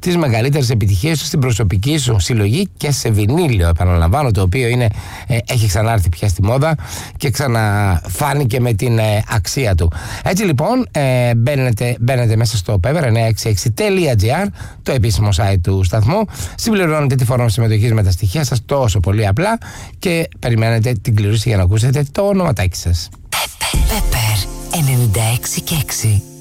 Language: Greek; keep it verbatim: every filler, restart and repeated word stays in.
τις μεγαλύτερες επιτυχίες σου στην προσωπική σου συλλογή και σε βινίλιο, επαναλαμβάνω, το οποίο είναι, ε, έχει ξανάρθει πια στη μόδα και ξαναφάνηκε με την ε, αξία του. Έτσι λοιπόν, ε, μπαίνετε, μπαίνετε μέσα στο pepper εννιακόσια εξήντα έξι τελεία τζι άρ, το επίσημο site του σταθμού, συμπληρώνετε τη φόρμα συμμετοχής με τα στοιχεία σας τόσο πολύ απλά και περιμένετε την κλήρωση για να ακούσετε το ονοματάκι σας. Pepper ενενήντα έξι και έξι.